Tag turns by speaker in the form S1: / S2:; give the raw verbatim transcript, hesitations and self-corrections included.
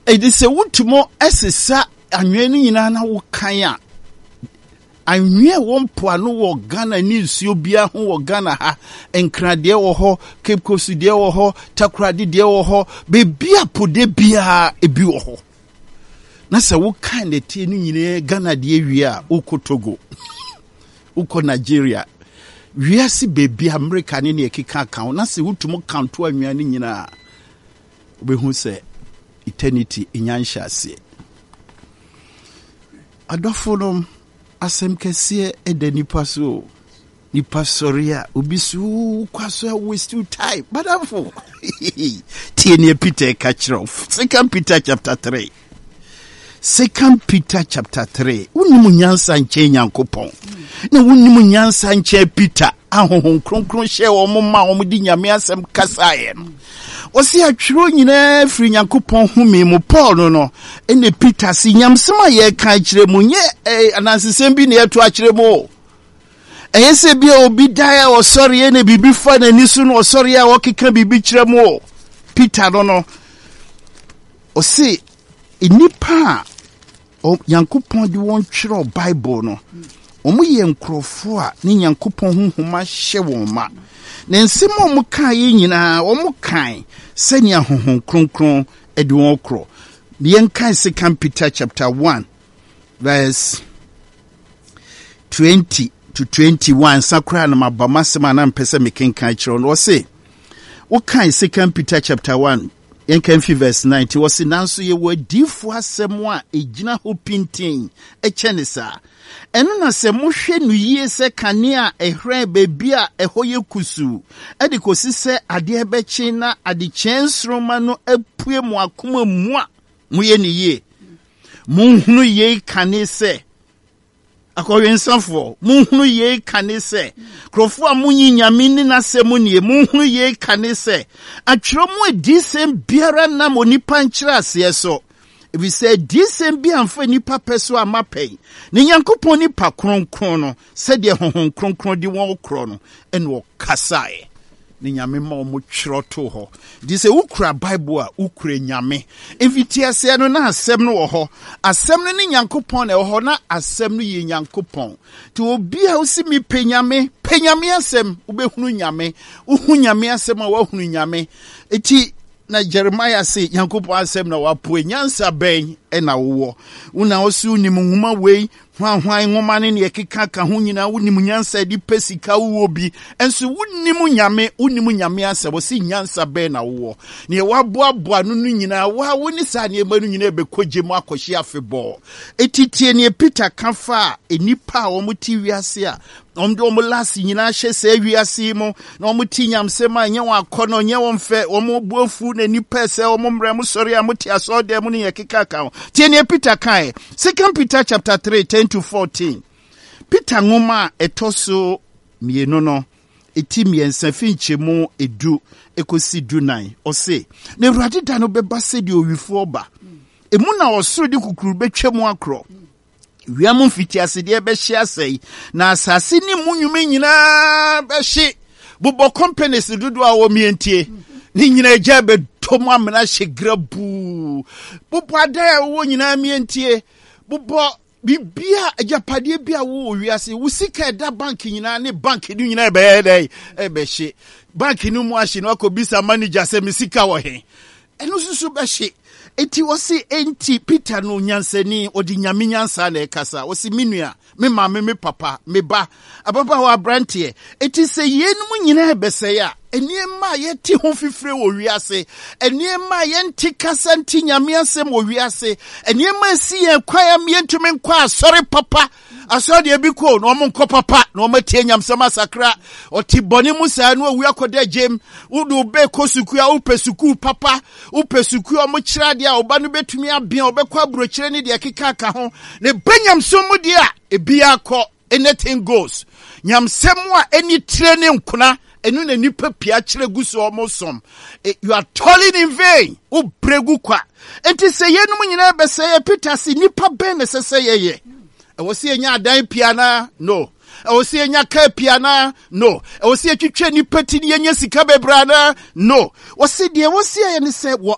S1: It is a wutumo esesa anwe ni nyina na wo kan a anwe wo mpoano wo Ghana ni nsuo bia ho wo Ghana ha enkrade wo ho Cape Coast de wo ho Takoradi de wo ho be bia pode bia ebi wo ho na se wo kan de tie ni nyine Ghana de wi a uko Togo uko Nigeria wiase be bia America ni ne ekeka kan na se wutumo kanto anwe ni nyina obehu se eternity inyanshase adofonom asem kese ede nipa so nipa soria obisu kwaso waste time badafo tiene Peter kachrof Second Peter chapter three Second Peter chapter three unimu nyansa nche nyankopon na unimu nyansa nche Peter ahohon kronkron hye wo mma wo di nyame asem kasaye osi atwiro nyina firi nyankopon humi mu Paul no no ene Peter si nyamsema ye kan kire mu nye anansesem bi ne eto akire mu eyese bi obi dae osori ene bibi fa na nisu no osori a okeka bibi kire mu Peter no no osi enipa o nyankopon di won twiro Bible no omu ye nkrofo a ne nyankopon honhoma hye won ma na nsemo omu kan yi nyina omu kan senia honhom kronkron edi won kro bien kan Second Peter chapter one verse twenty to twenty-one sakra na mabamasema na mpese mekenkan kiro no say wo kan Second Peter chapter one yen kan fi verse ninety wo say nanso ye wadifu asem a egina ho pintin e chenisa eno na se mohwe no yie se kane a ehre bebi a ehoye kusu edi kosi se ade ebechi na ade chensroma no apue mu akoma mu a moye ne yie munhunu ye kane se akoyensafo munhunu ye kane se krofo a munyi nyame ni na se mu ne munhunu ye kane se atwero mu edi sem biara na monipa nkyira ase so we said this and be and for nipa peso amape ni nyankopon nipa kronkron no said ye honhon kronkron di won kro and wo kasae ni nyame ma mo twiro to ho di se ukura Bible a ukura nyame enfitia se no na asem no wo ho asem no ni nyankopon na ho na asem no ye nyankopon ti obi a usi mi penyame penyame asem ubehunu nyame uhu nyame asem a wahunu nyame eti na Jeremiah say Yankopo asem na wapo nyansa ben e na wo una osu ni nhuma wei hwan hwan nhoma ne ne keka ka ho nyina wonim nyansa di pesika wo bi enso wonim nyame wonim nyame asem wo si nyansa ben na wo ne waboaboa no no nyina wa woni sa ne ema no nyina bekoje mu akohye afebo etitie ne Peter kafa enipa a wo muti wiase a omde omo lasi nyina hye se wiase mu na omo ti nyamsema nye wa akono nye wo mfe omo buafu na nipa se omo mra mu sori a muti asode mu ne yekeka ka tie ne Peter kai Second Peter chapter three ten to fourteen Peter ngoma etoso mienu no eti miensa finche mu edu ekosi du nine o se na Awurade da no beba se de owifo oba emu na osoro di kukuru betwa mu akro wiamu fiti asede be hye asai na asase ni munwume nyina be hye bubo companies dudu a wo mientie ni nyina eja be tomu amena hye grabu bubo ada wo nyina mientie bubo bibia ajapade bia wo wiase wusika da bank nyina ne bank ni nyina be dey e be hye bank ni mu ahye no akobisa manager se misika wo he eno susu be hye eti wasi enti Peter no nyansani odi nyame nyansa na ekasa wasi minua me mama me papa me ba ababa wa brantie eti se yenum nyina beseya eniema ye ti ho fifre wo wiase eniema ye nti kasa nti nyame asem wo wiase eniema si ye kwaya me ntumi nkwa sorry papa asode ebi ko no mo nko papa no mo tie nyamsama sakra oti boni musa no wi akoda jem udu be ko suku a upe suku papa upe suku o mo kira dia oba no betumi abia obekwa brochire ne dia keka ka ho ne benyamsom dia ebia ko anything goes nyamsem a any training kuna enu na nipa pia kire guso omosom you are toiling in vain u bregu kwa enti se yenum nyina be se Peter si nipa ben se se yeye e wo se nya adan piana no e wo se nya ka piana no e wo se twetwe nipa ti ne nya sika bebrana no wo se de wo se ye ne se wo